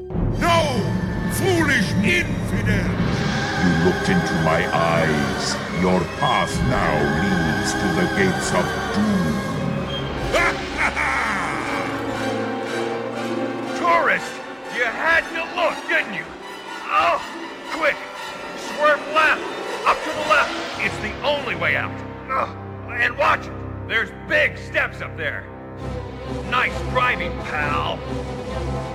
No! Foolish infidel! You looked into my eyes. Your path now leads to the gates of doom. Tourist! You had to look, didn't you? Oh! Quick! Swerve left! Up to the left! It's the only way out! And watch it! There's big steps up there! Nice driving, pal!